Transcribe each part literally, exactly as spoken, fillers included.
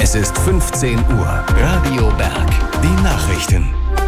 Es ist fünfzehn Uhr. Radio Berg. Die Nachrichten.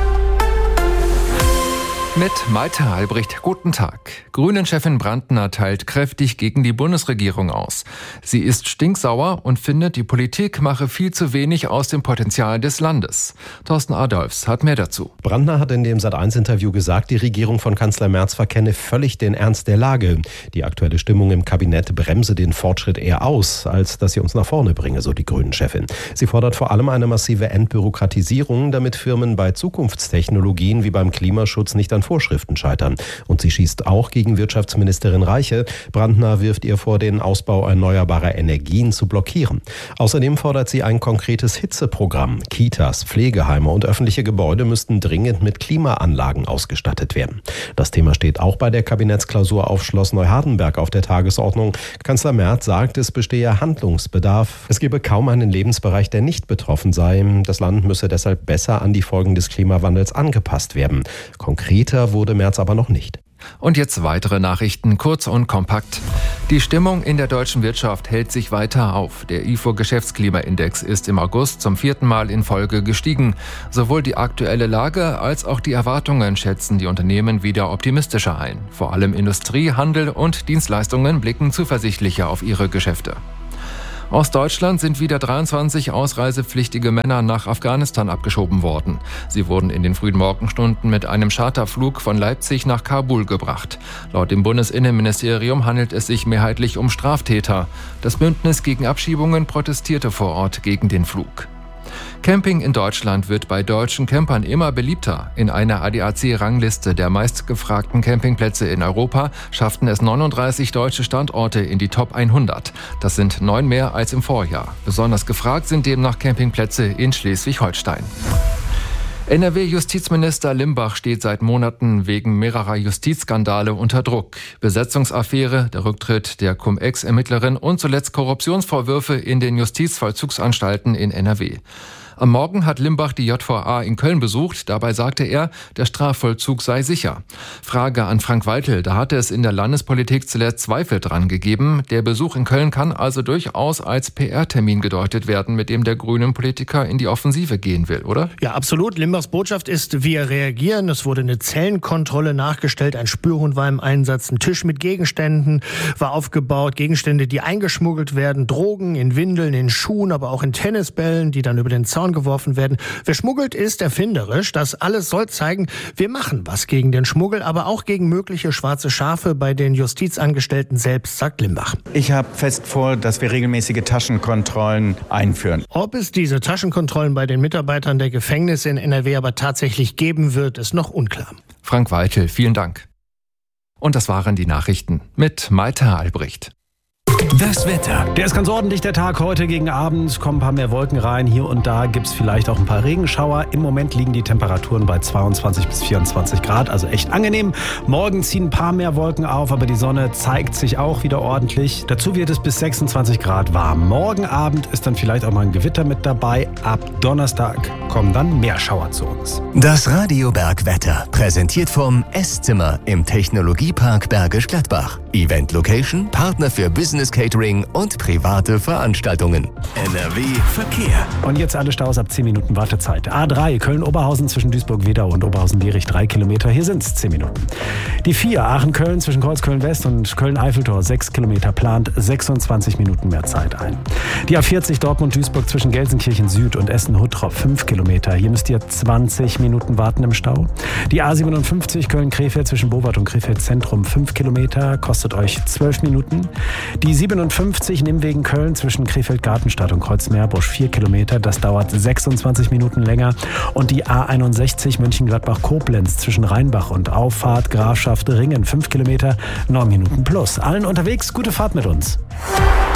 Mit Malte Albrecht, guten Tag. Grünen-Chefin Brandner teilt kräftig gegen die Bundesregierung aus. Sie ist stinksauer und findet, die Politik mache viel zu wenig aus dem Potenzial des Landes. Thorsten Adolfs hat mehr dazu. Brandner hat in dem Sat eins Interview gesagt, die Regierung von Kanzler Merz verkenne völlig den Ernst der Lage. Die aktuelle Stimmung im Kabinett bremse den Fortschritt eher aus, als dass sie uns nach vorne bringe, so die Grünen-Chefin. Sie fordert vor allem eine massive Entbürokratisierung, damit Firmen bei Zukunftstechnologien wie beim Klimaschutz nicht an Vorschriften scheitern. Und sie schießt auch gegen Wirtschaftsministerin Reiche. Brandner wirft ihr vor, den Ausbau erneuerbarer Energien zu blockieren. Außerdem fordert sie ein konkretes Hitzeprogramm. Kitas, Pflegeheime und öffentliche Gebäude müssten dringend mit Klimaanlagen ausgestattet werden. Das Thema steht auch bei der Kabinettsklausur auf Schloss Neuhardenberg auf der Tagesordnung. Kanzler Merz sagt, es bestehe Handlungsbedarf. Es gebe kaum einen Lebensbereich, der nicht betroffen sei. Das Land müsse deshalb besser an die Folgen des Klimawandels angepasst werden. Konkreter wurde Merz aber noch nicht. Und jetzt weitere Nachrichten, kurz und kompakt. Die Stimmung in der deutschen Wirtschaft hält sich weiter auf. Der I F O-Geschäftsklimaindex ist im August zum vierten Mal in Folge gestiegen. Sowohl die aktuelle Lage als auch die Erwartungen schätzen die Unternehmen wieder optimistischer ein. Vor allem Industrie, Handel und Dienstleistungen blicken zuversichtlicher auf ihre Geschäfte. Aus Deutschland sind wieder dreiundzwanzig ausreisepflichtige Männer nach Afghanistan abgeschoben worden. Sie wurden in den frühen Morgenstunden mit einem Charterflug von Leipzig nach Kabul gebracht. Laut dem Bundesinnenministerium handelt es sich mehrheitlich um Straftäter. Das Bündnis gegen Abschiebungen protestierte vor Ort gegen den Flug. Camping in Deutschland wird bei deutschen Campern immer beliebter. In einer A D A C-Rangliste der meistgefragten Campingplätze in Europa schafften es neununddreißig deutsche Standorte in die Top hundert. Das sind neun mehr als im Vorjahr. Besonders gefragt sind demnach Campingplätze in Schleswig-Holstein. N R W-Justizminister Limbach steht seit Monaten wegen mehrerer Justizskandale unter Druck. Besetzungsaffäre, der Rücktritt der Cum-Ex-Ermittlerin und zuletzt Korruptionsvorwürfe in den Justizvollzugsanstalten in N R W. Am Morgen hat Limbach die J V A in Köln besucht. Dabei sagte er, der Strafvollzug sei sicher. Frage an Frank Waltel. Da hatte es in der Landespolitik zuletzt Zweifel dran gegeben. Der Besuch in Köln kann also durchaus als P R-Termin gedeutet werden, mit dem der grünen Politiker in die Offensive gehen will, oder? Ja, absolut. Limbachs Botschaft ist, wir reagieren. Es wurde eine Zellenkontrolle nachgestellt. Ein Spürhund war im Einsatz. Ein Tisch mit Gegenständen war aufgebaut. Gegenstände, die eingeschmuggelt werden. Drogen in Windeln, in Schuhen, aber auch in Tennisbällen, die dann über den Zaun geworfen werden. Wer schmuggelt, ist erfinderisch. Das alles soll zeigen, wir machen was gegen den Schmuggel, aber auch gegen mögliche schwarze Schafe bei den Justizangestellten selbst, sagt Limbach. Ich habe fest vor, dass wir regelmäßige Taschenkontrollen einführen. Ob es diese Taschenkontrollen bei den Mitarbeitern der Gefängnisse in N R W aber tatsächlich geben wird, ist noch unklar. Frank Weitel, vielen Dank. Und das waren die Nachrichten mit Malte Albrecht. Das Wetter. Der ist ganz ordentlich, der Tag heute gegen Abend. Kommen ein paar mehr Wolken rein. Hier und da gibt es vielleicht auch ein paar Regenschauer. Im Moment liegen die Temperaturen bei zweiundzwanzig bis vierundzwanzig Grad, also echt angenehm. Morgen ziehen ein paar mehr Wolken auf, aber die Sonne zeigt sich auch wieder ordentlich. Dazu wird es bis sechsundzwanzig Grad warm. Morgen Abend ist dann vielleicht auch mal ein Gewitter mit dabei. Ab Donnerstag kommen dann mehr Schauer zu uns. Das Radio Berg Wetter, präsentiert vom Esszimmer im Technologiepark Bergisch Gladbach. Event Location, Partner für Business Catering und private Veranstaltungen. N R W Verkehr. Und jetzt alle Staus ab zehn Minuten Wartezeit. A drei Köln-Oberhausen zwischen Duisburg-Wedau und Oberhausen-Lierich drei Kilometer. Hier sind es zehn Minuten. Die vier Aachen-Köln zwischen Kreuzköln-West und Köln-Eiffeltor sechs Kilometer plant sechsundzwanzig Minuten mehr Zeit ein. Die A vierzig Dortmund-Duisburg zwischen Gelsenkirchen Süd und Essen-Huttrop fünf Kilometer. Hier müsst ihr zwanzig Minuten warten im Stau. Die A siebenundfünfzig Köln-Krefeld zwischen Bowart und Krefeld Zentrum fünf Kilometer. Kostet euch zwölf Minuten. Die siebenundfünfzig Nimwegen Köln zwischen Krefeld-Gartenstadt und Kreuzmeerbusch vier Kilometer. Das dauert sechsundzwanzig Minuten länger. Und die A einundsechzig Mönchengladbach-Koblenz zwischen Rheinbach und Auffahrt Grafschaft Ringen fünf Kilometer, neun Minuten plus. Allen unterwegs, gute Fahrt mit uns.